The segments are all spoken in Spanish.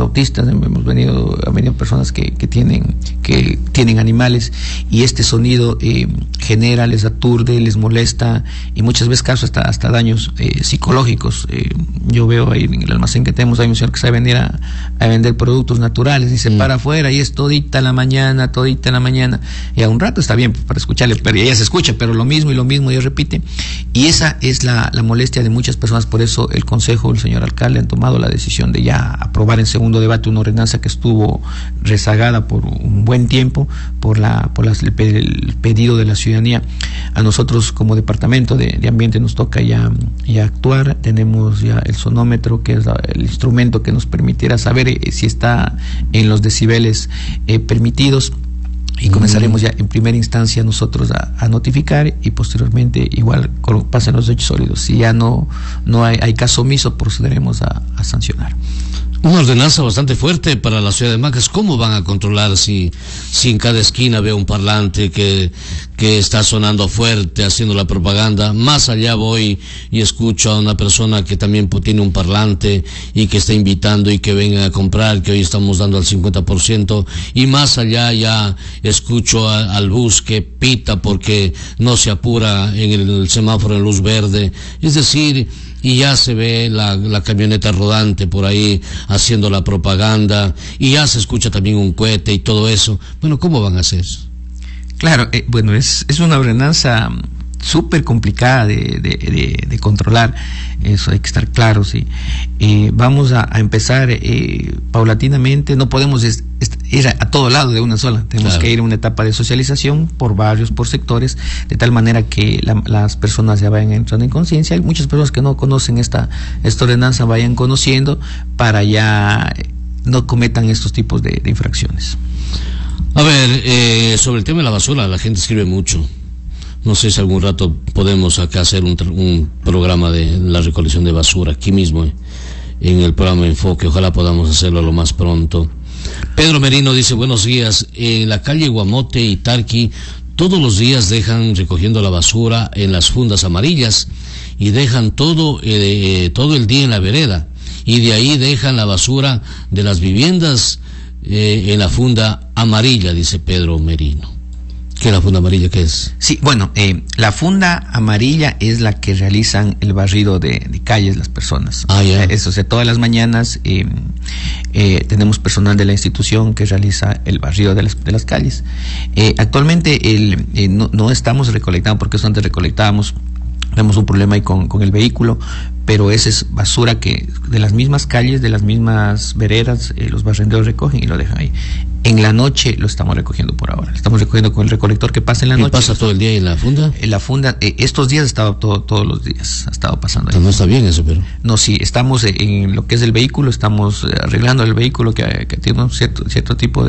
autistas, han venido personas que tienen animales, y este sonido genera, les aturde, les molesta, y muchas veces causa hasta daños psicológicos. Yo veo ahí en el almacén que tenemos, hay un señor que sabe venir a vender productos naturales, y se para afuera y es todita la mañana, y a un rato está bien para escucharle, pero ella se escucha, pero lo mismo y repite, y esa es la molestia de muchas personas. Por eso el consejo, el señor alcalde, han tomado la decisión de ya aprobar en segundo debate una ordenanza que estuvo rezagada por un buen tiempo por el pedido de la ciudadanía. A nosotros como departamento de ambiente nos toca ya actuar. Tenemos ya el sonómetro, que es el instrumento que nos permitirá saber si está en los decibeles permitidos, y comenzaremos ya en primera instancia nosotros a notificar, y posteriormente igual pasan los hechos sólidos. Si ya no hay caso omiso, procederemos a sancionar. Una ordenanza bastante fuerte para la ciudad de Macas. ¿Cómo van a controlar si en cada esquina veo un parlante que está sonando fuerte, haciendo la propaganda? Más allá voy y escucho a una persona que también tiene un parlante y que está invitando y que vengan a comprar, que hoy estamos dando al 50%, y más allá ya escucho al bus que pita porque no se apura en el semáforo en luz verde. Es decir, y ya se ve la camioneta rodante por ahí haciendo la propaganda, y ya se escucha también un cohete y todo eso. Bueno, ¿cómo van a hacer? Claro, bueno, es una ordenanza súper complicada de controlar, eso hay que estar claro, sí. Vamos a empezar paulatinamente, no podemos ir a todo lado de una sola, tenemos que ir a una etapa de socialización por barrios, por sectores, de tal manera que las personas ya vayan entrando en conciencia. Hay muchas personas que no conocen esta ordenanza, vayan conociendo para ya no cometan estos tipos de infracciones. A ver, sobre el tema de la basura, la gente escribe mucho. No sé si algún rato podemos acá hacer un programa de la recolección de basura, aquí mismo, en el programa Enfoque. Ojalá podamos hacerlo lo más pronto. Pedro Merino dice, buenos días. En la calle Guamote y Tarqui, todos los días dejan recogiendo la basura en las fundas amarillas, y dejan todo el día en la vereda, y de ahí dejan la basura de las viviendas en la funda amarilla, dice Pedro Merino. ¿Qué es la funda amarilla? ¿Qué es? Sí, bueno, la funda amarilla es la que realizan el barrido de calles las personas. Eso, o sea, todas las mañanas tenemos personal de la institución que realiza el barrido de las calles. Actualmente no estamos recolectando, porque eso antes recolectábamos. Tenemos un problema ahí con el vehículo, pero esa es basura que de las mismas calles, de las mismas veredas, los barrenderos recogen y lo dejan ahí. En la noche lo estamos recogiendo por ahora. Estamos recogiendo con el recolector que pasa en la noche. ¿Y pasa todo el día en la funda? En la funda, estos días ha estado todos los días, ha estado pasando ahí. No está bien eso, pero... No, sí, estamos en lo que es el vehículo, estamos arreglando el vehículo que tiene un cierto tipo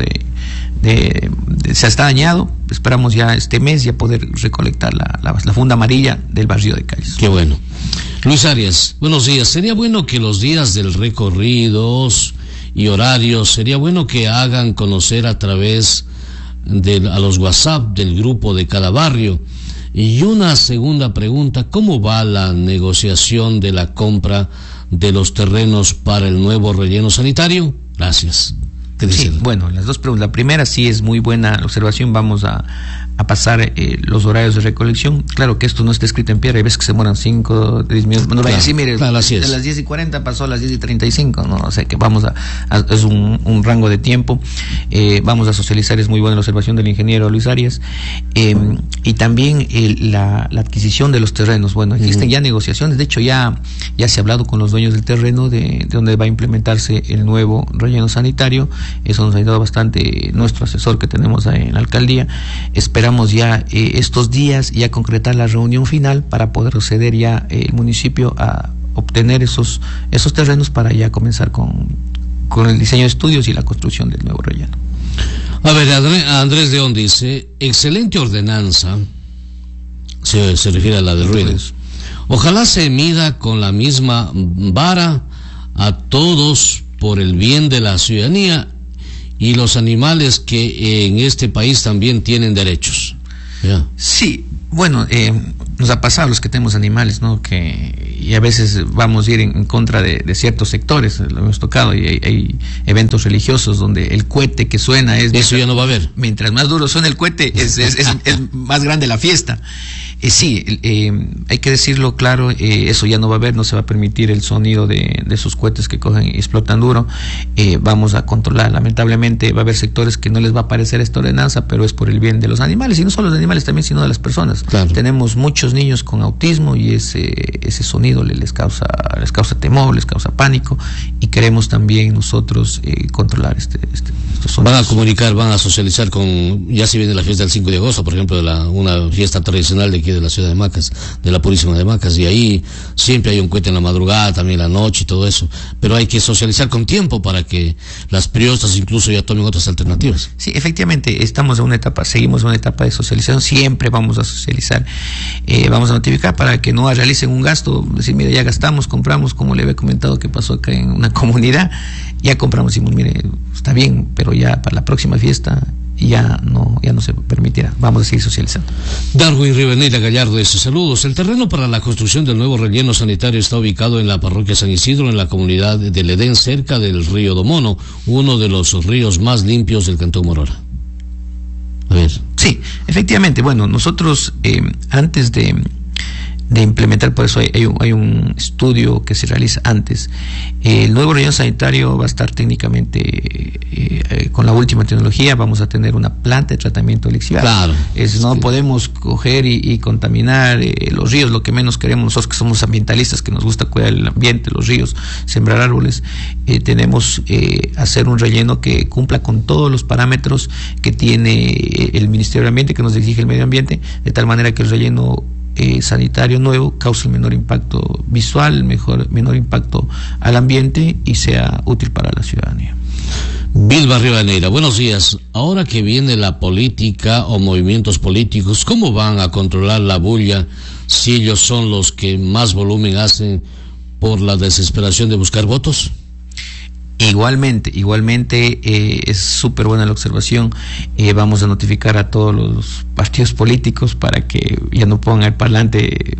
se está dañado. Esperamos ya este mes ya poder recolectar la funda amarilla del barrio de calles. Qué bueno. Luis Arias, buenos días. Sería bueno que los días del recorridos y horarios, sería bueno que hagan conocer a través a los WhatsApp del grupo de cada barrio. Y una segunda pregunta, ¿cómo va la negociación de la compra de los terrenos para el nuevo relleno sanitario? Gracias. Sí, bueno, las dos preguntas. La primera sí es muy buena la observación. Vamos a pasar los horarios de recolección. Claro que esto no está escrito en piedra, hay veces que se demoran 5, 10 minutos. No vaya a decir, mire, de las 10:40 pasó a las 10:35, ¿no? O sea que es un rango de tiempo. Vamos a socializar, es muy buena la observación del ingeniero Luis Arias. Y también la adquisición de los terrenos. Bueno, existen ya negociaciones, de hecho ya se ha hablado con los dueños del terreno de donde va a implementarse el nuevo relleno sanitario. Eso nos ha ayudado bastante nuestro asesor que tenemos ahí en la alcaldía. Esperamos ya estos días ya concretar la reunión final para poder proceder ya el municipio a obtener esos terrenos para ya comenzar con el diseño de estudios y la construcción del nuevo relleno. A ver, Andrés León dice, excelente ordenanza, se refiere a la de ruidos. Ojalá se mida con la misma vara a todos por el bien de la ciudadanía y los animales que en este país también tienen derechos. Sí, bueno, nos ha pasado a los que tenemos animales, ¿no? Que y a veces vamos a ir en contra de ciertos sectores, lo hemos tocado, y hay eventos religiosos donde el cohete que suena es... Eso ya no va a haber. Mientras más duro suena el cohete, es más grande la fiesta. Sí, hay que decirlo claro, eso ya no va a haber, no se va a permitir el sonido de esos cohetes que cogen y explotan duro. Vamos a controlar, lamentablemente va a haber sectores que no les va a parecer esta ordenanza, pero es por el bien de los animales, y no solo de los animales también, sino de las personas. Claro. Tenemos muchos niños con autismo y ese sonido les causa temor, les causa pánico, y queremos también nosotros controlar estos sonidos. Van a comunicar, van a socializar ya se viene la fiesta del 5 de agosto, por ejemplo, una fiesta tradicional de aquí de la ciudad de Macas, de la Purísima de Macas, y ahí siempre hay un cohete en la madrugada, también en la noche y todo eso, pero hay que socializar con tiempo para que las periodistas incluso ya tomen otras alternativas. Sí, efectivamente, seguimos una etapa de socialización, siempre vamos a socializar, vamos a notificar para que no realicen un gasto, decir, mire, ya gastamos, compramos, como le había comentado que pasó acá en una comunidad, ya compramos, decimos, mire, está bien, pero ya para la próxima fiesta ya no se permitirá. Vamos a seguir socializando. Darwin Rivadeneira Gallardo dice: saludos. El terreno para la construcción del nuevo relleno sanitario está ubicado en la parroquia San Isidro, en la comunidad del Edén, cerca del río Domono, uno de los ríos más limpios del Cantón Morora. A ver. Sí, efectivamente. Bueno, nosotros antes de implementar, por eso hay un estudio que se realiza antes. El nuevo relleno sanitario va a estar técnicamente con la última tecnología. Vamos a tener una planta de tratamiento de lixiviados. Claro. No podemos coger y contaminar los ríos. Lo que menos queremos nosotros, que somos ambientalistas, que nos gusta cuidar el ambiente, los ríos, sembrar árboles, tenemos hacer un relleno que cumpla con todos los parámetros que tiene el Ministerio del Ambiente, que nos exige el medio ambiente, de tal manera que el relleno sanitario nuevo causa el menor impacto visual, menor impacto al ambiente y sea útil para la ciudadanía. Vilma Rivadeneira, buenos días. Ahora que viene la política o movimientos políticos, ¿cómo van a controlar la bulla si ellos son los que más volumen hacen por la desesperación de buscar votos? Igualmente, es súper buena la observación. Vamos a notificar a todos los partidos políticos para que ya no pongan el parlante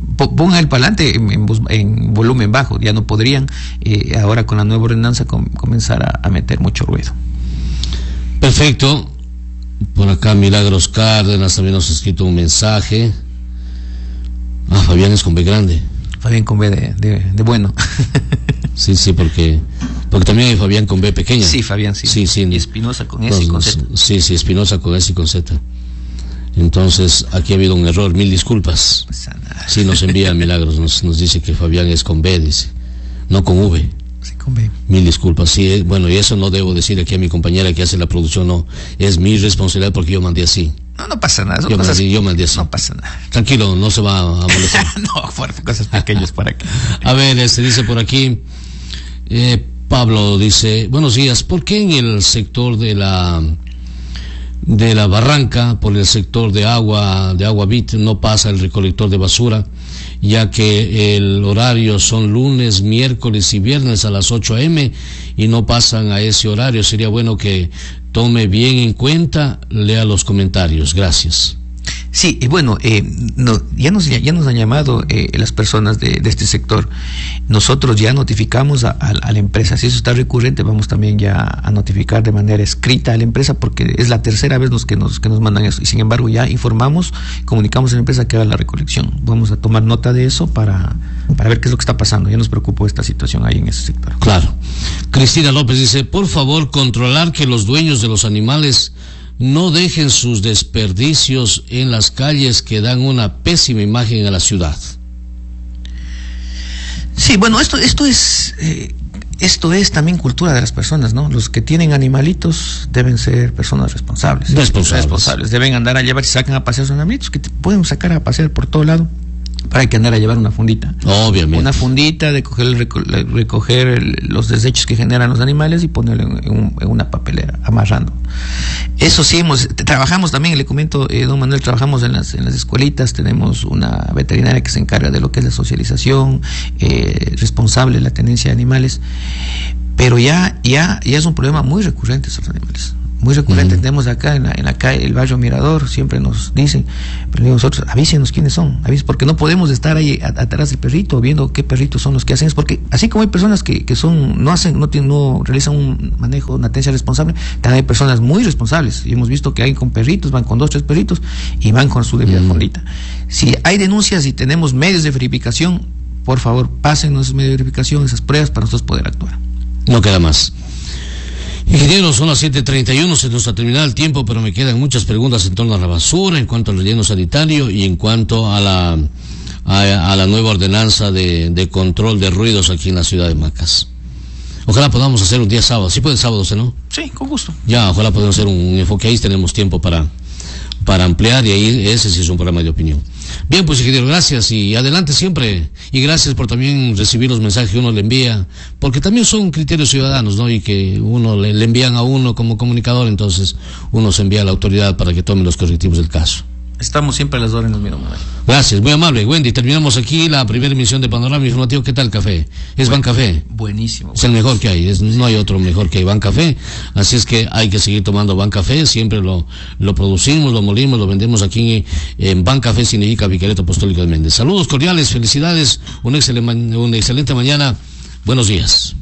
en volumen bajo. Ya no podrían, ahora con la nueva ordenanza, comenzar a meter mucho ruido. Perfecto. Por acá Milagros Cárdenas también nos ha escrito un mensaje. Fabián es con B grande. Fabián con B de bueno. Sí, porque también hay Fabián con B pequeña. Sí, Fabián, sí. Y Espinosa con S y con Z. Sí, Espinosa con S y con Z. Entonces, aquí ha habido un error, 1000 disculpas. Sí, nos envía Milagros, nos dice que Fabián es con B, dice, no con V. Sí, con B. 1000 disculpas. Sí, bueno, y eso no debo decir aquí a mi compañera que hace la producción, no. Es mi responsabilidad porque yo mandé así. No pasa nada. Yo mandé así. No pasa nada. Tranquilo, no se va a molestar. No, fuerte, cosas pequeñas por aquí. A ver, se dice por aquí, Pablo dice: buenos días, ¿por qué en el sector de la barranca, por el sector de agua Bit, no pasa el recolector de basura, ya que el horario son lunes, miércoles y viernes a las 8 a.m. y no pasan a ese horario? Sería bueno que tome bien en cuenta, lea los comentarios. Gracias. Sí, bueno, ya nos han llamado las personas de este sector. Nosotros ya notificamos a la empresa. Si eso está recurrente, vamos también ya a notificar de manera escrita a la empresa, porque es la tercera vez que nos mandan eso. Y sin embargo ya comunicamos a la empresa que haga la recolección. Vamos a tomar nota de eso para ver qué es lo que está pasando. Ya nos preocupó esta situación ahí en ese sector. Claro. Cristina López dice: por favor, controlar que los dueños de los animales no dejen sus desperdicios en las calles, que dan una pésima imagen a la ciudad. Sí, bueno, esto es también cultura de las personas, ¿no? Los que tienen animalitos deben ser personas responsables. Deben andar a llevar, si sacan a pasear sus animalitos, que pueden sacar a pasear por todo lado. Para que andar a llevar una fundita. Obviamente. Una fundita de recoger los desechos que generan los animales y ponerlo en una papelera, amarrando. Eso sí, trabajamos también, le comento, don Manuel, trabajamos en las escuelitas, tenemos una veterinaria que se encarga de lo que es la socialización, responsable de la tenencia de animales, pero ya es un problema muy recurrente esos animales. muy recurrente. Tenemos acá en la calle, el barrio Mirador, siempre nos dicen, pero nosotros, avísenos quiénes son, porque no podemos estar ahí atrás del perrito viendo qué perritos son los que hacen. Es porque así como hay personas que no realizan un manejo, una tenencia responsable, también hay personas muy responsables, y hemos visto que hay con perritos, van con 2, 3 perritos y van con su debida colita. Si hay denuncias y tenemos medios de verificación, por favor, pásenos esos medios de verificación, esas pruebas para nosotros poder actuar. No queda más. Ingeniero, son las 7:31, se nos ha terminado el tiempo, pero me quedan muchas preguntas en torno a la basura, en cuanto al relleno sanitario y en cuanto a la nueva ordenanza de control de ruidos aquí en la ciudad de Macas. Ojalá podamos hacer un día sábado. ¿Sí puede sábado, no? Sí, con gusto. Ya, ojalá podamos hacer un enfoque ahí, tenemos tiempo para ampliar, y ahí ese sí es un programa de opinión. Bien, pues ingeniero, gracias y adelante siempre, y gracias por también recibir los mensajes que uno le envía, porque también son criterios ciudadanos, ¿no? Y que uno le envían a uno como comunicador, entonces uno se envía a la autoridad para que tome los correctivos del caso. Estamos siempre a las órdenes, mi hermano. Gracias, muy amable. Wendy, terminamos aquí la primera emisión de Panorama Informativo. ¿Qué tal el café? ¿Es Bancafé? Buenísimo. Es el mejor que hay, no hay otro mejor que hay, Bancafé. Así es que hay que seguir tomando Bancafé, siempre lo producimos, lo molimos, lo vendemos aquí en Bancafé, significa Vicareto Apostólico de Méndez. Saludos cordiales, felicidades, una excelente mañana, buenos días.